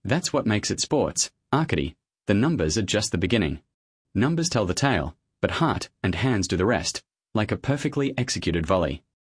That's what makes it sports, arcady. The numbers are just the beginning. Numbers tell the tale, but heart and hands do the rest, like a perfectly executed volley.